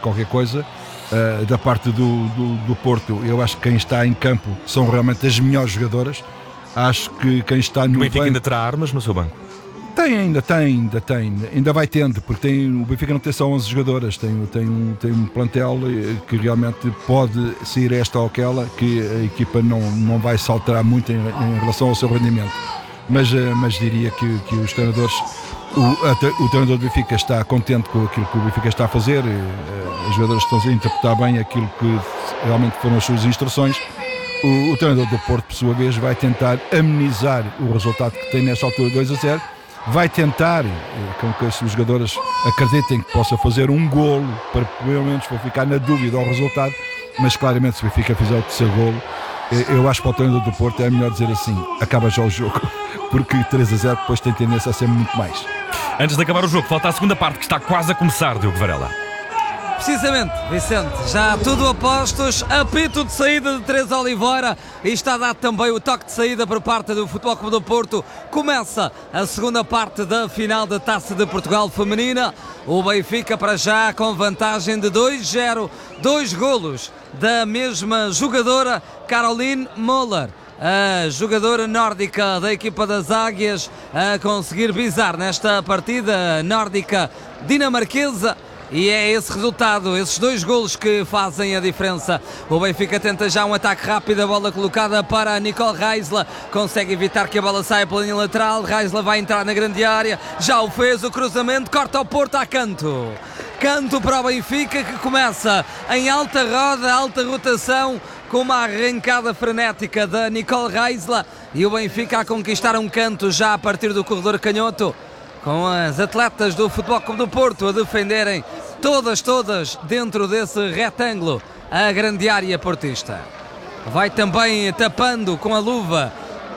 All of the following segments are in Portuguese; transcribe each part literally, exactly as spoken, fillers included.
qualquer coisa. Uh, da parte do, do, do Porto, eu acho que quem está em campo são realmente as melhores jogadoras. Acho que quem está no O Benfica banco... ainda terá armas no seu banco? Tem, ainda tem, ainda tem, ainda vai tendo, porque tem, o Benfica não tem só onze jogadoras, tem, tem, um, tem um plantel que realmente pode ser esta ou aquela, que a equipa não, não vai se alterar muito em, em relação ao seu rendimento. Mas, mas diria que, que os treinadores, o, a, o treinador do Benfica está contente com aquilo que o Benfica está a fazer, os jogadores estão a interpretar bem aquilo que realmente foram as suas instruções. O, o treinador do Porto, por sua vez, vai tentar amenizar o resultado que tem nesta altura dois a zero, vai tentar com que os jogadores acreditem que possa fazer um golo, para pelo menos para ficar na dúvida ao resultado, mas claramente se o Benfica fizer o terceiro golo, eu acho que para o treinador do Porto é melhor dizer assim, acaba já o jogo, porque três a zero depois tem tendência a ser muito mais. Antes de acabar o jogo, falta a segunda parte que está quase a começar, Diogo Varela. Precisamente, Vicente, já tudo a postos, apito de saída de Teresa Oliveira e está dado também o toque de saída por parte do Futebol Clube do Porto. Começa a segunda parte da final da Taça de Portugal Feminina. O Benfica para já com vantagem de dois a zero, dois golos da mesma jogadora, Caroline Moller. A jogadora nórdica da equipa das Águias a conseguir bizar nesta partida nórdica dinamarquesa. E é esse resultado, esses dois golos que fazem a diferença. O Benfica tenta já um ataque rápido, a bola colocada para Nicole Reisler, consegue evitar que a bola saia pela linha lateral. Reisler vai entrar na grande área, já o fez, o cruzamento, corta ao Porto a canto. Canto para o Benfica que começa em alta roda, alta rotação, com uma arrancada frenética da Nicole Reisler e o Benfica a conquistar um canto já a partir do corredor canhoto, com as atletas do Futebol Clube do Porto a defenderem todas, todas dentro desse retângulo a grande área portista. Vai também tapando com a luva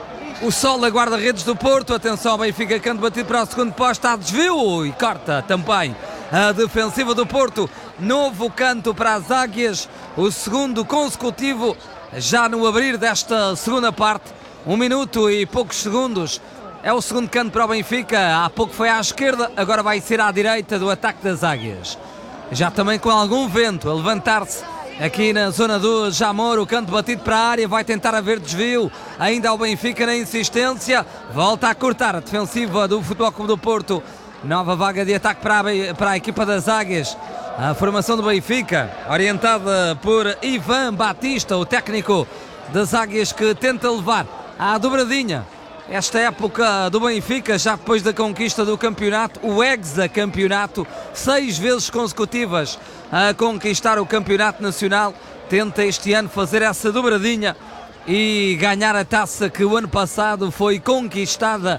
o Sol a guarda-redes do Porto. Atenção ao Benfica, canto batido para o segundo posto, a desvio e corta também a defensiva do Porto. Novo canto para as Águias, o segundo consecutivo já no abrir desta segunda parte, um minuto e poucos segundos. É o segundo canto para o Benfica, há pouco foi à esquerda, agora vai ser à direita do ataque das Águias. Já também com algum vento a levantar-se aqui na zona do Jamor, o canto batido para a área, vai tentar haver desvio, ainda ao Benfica na insistência, volta a cortar a defensiva do Futebol Clube do Porto. Nova vaga de ataque para a, para a equipa das Águias. A formação do Benfica, orientada por Ivan Batista, o técnico das Águias, que tenta levar à dobradinha esta época do Benfica, já depois da conquista do campeonato, o hexacampeonato, seis vezes consecutivas a conquistar o campeonato nacional. Tenta este ano fazer essa dobradinha e ganhar a taça que o ano passado foi conquistada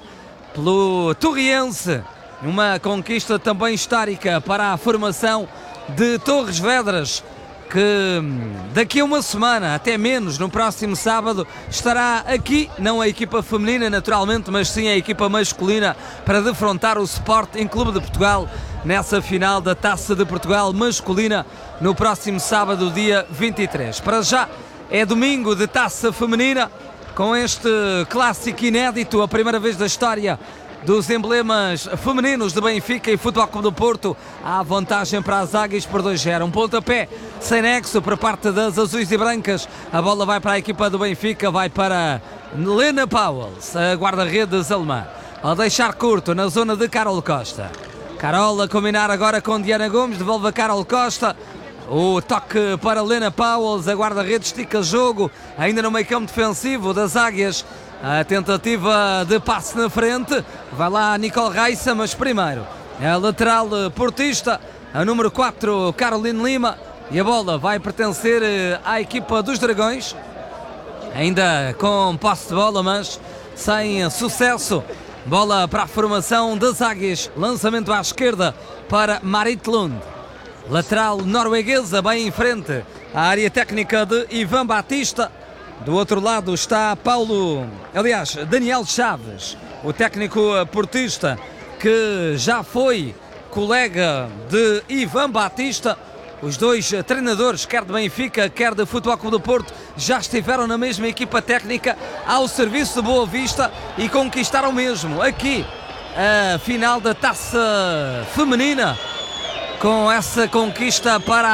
pelo Torriense. Uma conquista também histórica para a formação de Torres Vedras, que daqui a uma semana, até menos, no próximo sábado, estará aqui, não a equipa feminina naturalmente, mas sim a equipa masculina, para defrontar o Sporting Clube de Portugal nessa final da Taça de Portugal masculina no próximo sábado, dia vinte e três. Para já é domingo de Taça Feminina, com este clássico inédito, a primeira vez da história dos emblemas femininos de Benfica e Futebol Clube do Porto. Há vantagem para as Águias por dois a zero. Um pontapé sem nexo por parte das azuis e brancas. A bola vai para a equipa do Benfica, vai para Lena Pauwels, a guarda-redes alemã. Ao deixar curto na zona de Carol Costa. Carol a combinar agora com Diana Gomes, devolve a Carol Costa. O toque para Lena Pauwels, a guarda-redes estica jogo, ainda no meio campo defensivo das Águias. A tentativa de passe na frente, vai lá a Nicole Reisser, mas primeiro é a lateral portista, a número quatro, Caroline Lima, e a bola vai pertencer à equipa dos Dragões, ainda com posse de bola, mas sem sucesso. Bola para a formação das Águias, lançamento à esquerda para Marit Lund, lateral norueguesa, bem em frente à área técnica de Ivan Batista. Do outro lado está Paulo, aliás, Daniel Chaves, o técnico portista, que já foi colega de Ivan Batista. Os dois treinadores, quer de Benfica, quer de Futebol Clube do Porto, já estiveram na mesma equipa técnica ao serviço de Boa Vista e conquistaram mesmo aqui a final da Taça Feminina, com essa conquista para